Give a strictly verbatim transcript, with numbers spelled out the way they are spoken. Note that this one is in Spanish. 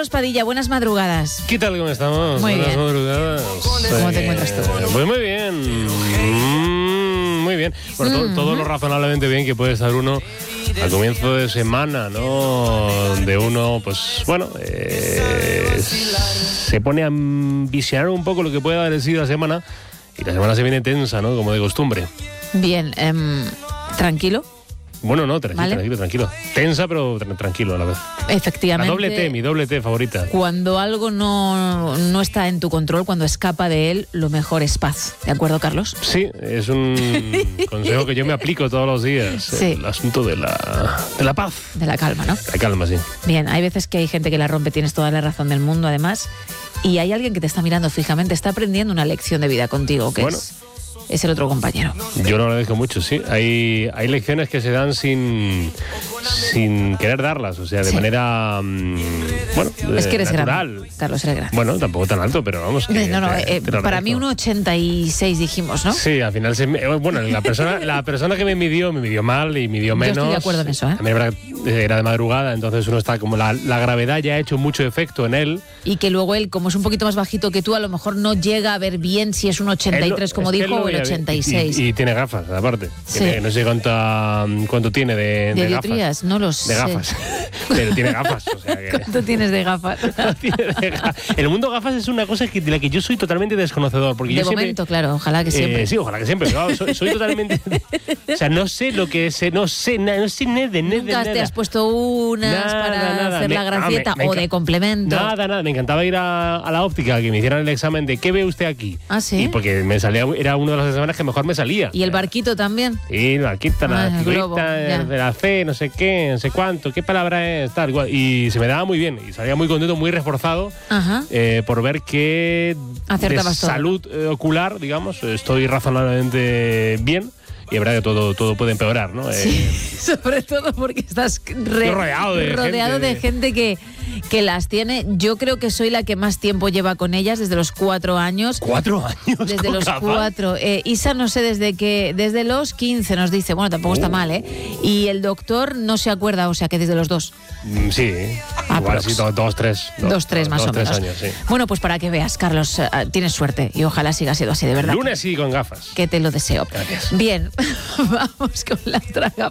Carlos Padilla, buenas madrugadas. ¿Qué tal? ¿Cómo estamos? Muy buenas bien. madrugadas. ¿Cómo te encuentras tú? Pues muy bien. Mm, muy bien. Bueno, to- Mm. todo lo razonablemente bien que puede estar uno al comienzo de semana, ¿no? Donde uno, pues, bueno, eh, se pone a visionar un poco lo que puede haber sido la semana. Y la semana se viene tensa, ¿no? Como de costumbre. Bien, em, tranquilo. Bueno, no, tranquilo, Vale. tranquilo, tranquilo. Tensa, pero tra- tranquilo a la vez. La Efectivamente. doble T, mi doble T favorita. Cuando algo no, no está en tu control, cuando escapa de él, lo mejor es paz. ¿De acuerdo, Carlos? Sí, es un consejo que yo me aplico todos los días. Sí. El asunto de la, de la paz. De la calma, ¿no? La calma, sí. Bien, hay veces que hay gente que la rompe, tienes toda la razón del mundo, además. Y hay alguien que te está mirando fijamente, está aprendiendo una lección de vida contigo, que Bueno. es, es el otro compañero. Yo lo agradezco mucho, sí. Hay, hay lecciones que se dan sin, sin querer darlas, o sea, de Sí. manera, mm, bueno, Es que eres natural. grande, Carlos, eres grande. Bueno, tampoco tan alto, pero vamos. que no, no, te- eh, te lo para mí agradezco. uno ochenta y seis dijimos, ¿no? Sí, al final se me- bueno, la persona, la persona que me midió, me midió mal y midió Yo menos. estoy de acuerdo en eso, ¿eh? También era, era de madrugada, entonces uno está como la, la gravedad ya ha hecho mucho efecto en él. Y que luego él, como es un poquito más bajito que tú, a lo mejor no llega a ver bien si es un ochenta y tres, Él lo- como es que él dijo, lo o el veía bien. ochenta y seis. Y, y tiene gafas, aparte. Sí. Tiene- no sé cuánto, cuánto tiene de, ¿De de gafas. dioptrías? No lo sé. De gafas. Pero tiene gafas, o sea que... ¿Cuánto tienes de gafas? Tiene de ga- El mundo gafas es una cosa que, de la que yo soy totalmente desconocedor. Porque De yo siempre- momento, claro, ojalá que siempre. Eh, sí, ojalá que siempre. Claro, soy, soy totalmente... O sea, no sé lo que es... No sé, na- no sé nada, nada, Nunca nada. te has puesto unas Nada, para nada. hacer Me- la no, me- gracieta me o enca- de complemento. Nada, nada. Me encantaba ir a, a la óptica, que me hicieran el examen de ¿qué ve usted aquí? Ah, ¿sí? Y porque me salía, era uno de los exámenes que mejor me salía. ¿Y el barquito también? Sí, la quita, Ah, la el globo, figurita ya. de la C, no sé qué, no sé cuánto, qué palabra es, tal, igual. Y se me daba muy bien. Y salía muy contento, muy reforzado Ajá. eh, por ver que de Acertabas todo. salud eh, ocular, digamos, estoy razonablemente bien. Y es verdad que todo, todo puede empeorar, ¿no? Sí, Eh, sobre todo porque estás re- Estoy rodeado de rodeado gente. de gente que, que las tiene. Yo creo que soy la que más tiempo lleva con ellas, desde los cuatro años. ¿Cuatro años? Desde con los gafas? cuatro. Eh, Isa no sé desde que, desde los quince nos dice, bueno, tampoco está Oh. mal, ¿eh? Y el doctor no se acuerda, o sea que desde los dos. Mm, Sí, igual Aprox. sí, do- dos, tres. do- Dos, tres más dos, o tres menos. años, sí. Bueno, pues para que veas, Carlos, eh, tienes suerte y ojalá siga siendo así, de verdad. Lunes sí con gafas. Que te lo deseo. Gracias. Bien, vamos con la traga